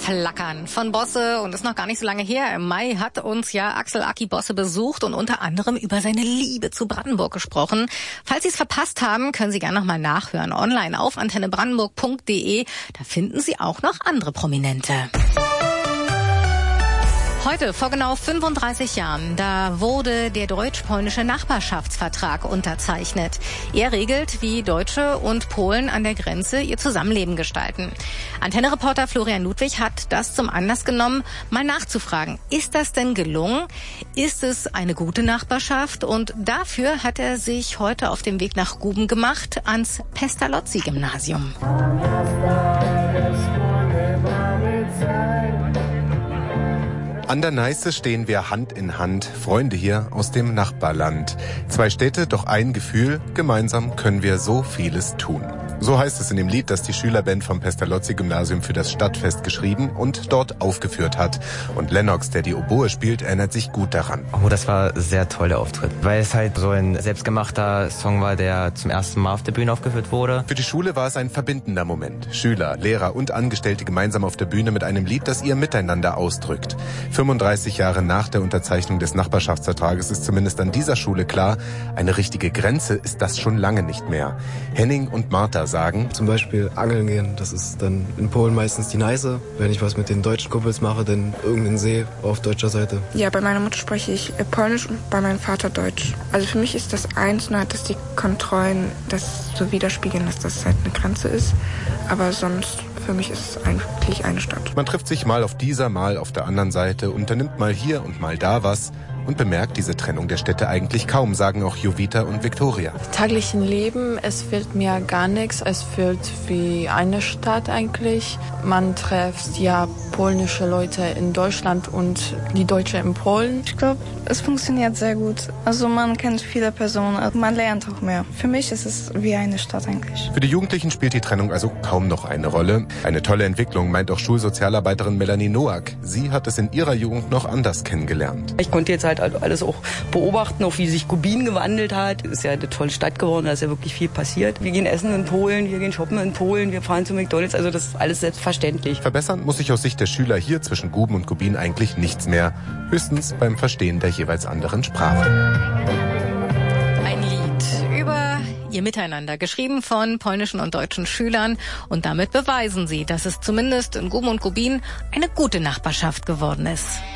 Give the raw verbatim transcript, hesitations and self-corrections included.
flackern von Bosse und ist noch gar nicht so lange her. Im Mai hat uns ja Axel Aki Bosse besucht und unter anderem über seine Liebe zu Brandenburg gesprochen. Falls Sie es verpasst haben, können Sie gerne noch mal nachhören. Online auf antenne brandenburg punkt de. Da finden Sie auch noch andere Prominente. Heute, vor genau fünfunddreißig Jahren, da wurde der deutsch-polnische Nachbarschaftsvertrag unterzeichnet. Er regelt, wie Deutsche und Polen an der Grenze ihr Zusammenleben gestalten. Antenne-Reporter Florian Ludwig hat das zum Anlass genommen, mal nachzufragen, ist das denn gelungen? Ist es eine gute Nachbarschaft? Und dafür hat er sich heute auf den Weg nach Guben gemacht, ans Pestalozzi-Gymnasium. An der Neiße stehen wir Hand in Hand, Freunde hier aus dem Nachbarland. Zwei Städte, doch ein Gefühl, gemeinsam können wir so vieles tun. So heißt es in dem Lied, das die Schülerband vom Pestalozzi-Gymnasium für das Stadtfest geschrieben und dort aufgeführt hat. Und Lennox, der die Oboe spielt, erinnert sich gut daran. Oh, das war sehr toll, der Auftritt. Weil es halt so ein selbstgemachter Song war, der zum ersten Mal auf der Bühne aufgeführt wurde. Für die Schule war es ein verbindender Moment. Schüler, Lehrer und Angestellte gemeinsam auf der Bühne mit einem Lied, das ihr Miteinander ausdrückt. fünfunddreißig Jahre nach der Unterzeichnung des Nachbarschaftsvertrages ist zumindest an dieser Schule klar, eine richtige Grenze ist das schon lange nicht mehr. Henning und Martha sagen, zum Beispiel angeln gehen, das ist dann in Polen meistens die Neiße. Wenn ich was mit den deutschen Kumpels mache, dann irgendeinen See auf deutscher Seite. Ja, bei meiner Mutter spreche ich Polnisch und bei meinem Vater Deutsch. Also für mich ist das eins, nur dass die Kontrollen das so widerspiegeln, dass das halt eine Grenze ist. Aber sonst, für mich ist es eigentlich eine Stadt. Man trifft sich mal auf dieser, mal auf der anderen Seite, unternimmt mal hier und mal da was und bemerkt diese Trennung der Städte eigentlich kaum, sagen auch Jovita und Viktoria. Im täglichen Leben, es fehlt mir gar nichts. Es fühlt wie eine Stadt eigentlich. Man trifft ja polnische Leute in Deutschland und die Deutsche in Polen. Ich glaube, es funktioniert sehr gut. Also man kennt viele Personen, man lernt auch mehr. Für mich ist es wie eine Stadt eigentlich. Für die Jugendlichen spielt die Trennung also kaum noch eine Rolle. Eine tolle Entwicklung, meint auch Schulsozialarbeiterin Melanie Noack. Sie hat es in ihrer Jugend noch anders kennengelernt. Ich konnte jetzt halt alles auch beobachten, auch wie sich Gubin gewandelt hat. Es ist ja eine tolle Stadt geworden, da ist ja wirklich viel passiert. Wir gehen essen in Polen, wir gehen shoppen in Polen, wir fahren zu McDonald's, also das ist alles selbstverständlich. Verbessern muss sich aus Sicht der Schüler hier zwischen Guben und Gubin eigentlich nichts mehr. Höchstens beim Verstehen der jeweils anderen Sprache. Ein Lied über ihr Miteinander, geschrieben von polnischen und deutschen Schülern. Und damit beweisen sie, dass es zumindest in Guben und Gubin eine gute Nachbarschaft geworden ist.